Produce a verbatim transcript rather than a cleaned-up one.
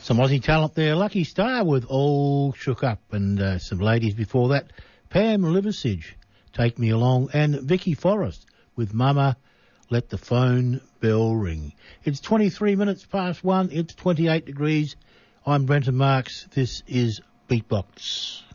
Some Aussie talent there. Lucky Star with All Shook Up, and uh, some ladies before that. Pam Liversidge, Take Me Along, and Vicky Forrest with Mama, Let the Phone Bell Ring. It's twenty-three minutes past one. It's twenty-eight degrees. I'm Brenton Marks. This is Beatbox.